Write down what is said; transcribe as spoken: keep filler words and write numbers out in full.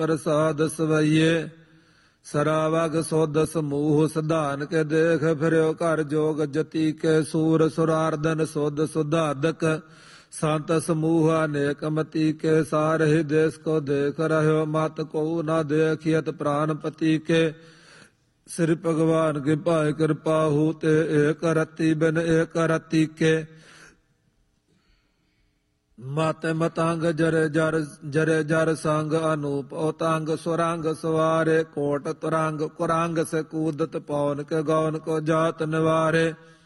ਪ੍ਰਸਾਦ ਸਵਈਏ। ਸਰਾਵਗ ਸੁਧ ਸਮੂਹ ਸਧਾਨ ਕੇ ਦੇਖ ਫਿਰਿਓ ਘਰ ਜੋਗ ਜਤੀ ਕੇ ਸੂਰ ਸੁਰਾਰਦਨ ਸੁਧ ਸੁਧਾਦਕ ਸੰਤ ਸਮੂਹ ਅਨੇਕ ਮਤੀ ਕੇ ਸਾਰਹਿ ਦੇਸ ਕੋ ਦੇਖ ਰਹਿਓ ਮਤ ਕੋ ਨਾ ਦੇਖਿਅਤ ਪ੍ਰਾਨਪਤੀ ਕੇ। ਸ੍ਰੀ ਭਗਵਾਨ ਕੀ ਭਾਇ ਕਿਰਪਾ ਹੋ ਤੇ ਏਕ ਰਤੀ ਬਿਨ ਏਕ ਰਤੀ ਕੇ। ਮਤ ਮਤੰਗ ਜਰ ਜਰ ਜਰ ਜਰ ਸੰਗ ਅਨੂਪ ਉਤੰਗ ਸੁਰੰਗ ਸਵਾਰੇ ਕੋਟ ਤੁਰੰਗ ਕੁਰੰਗ ਸੇ ਕੂਦਤ ਪੌਨ ਕੇ ਗੌਨ ਕੋ ਜਾਤ ਨਿਵਾਰੇ।